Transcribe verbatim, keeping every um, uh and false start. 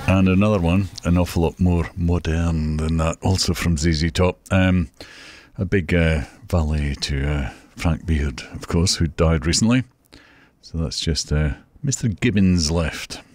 And another one, an awful lot more modern than that, also from Z Z Top. Um, a big uh, valet to uh, Frank Beard, of course, who died recently. So that's just uh, Mister Gibbons Left.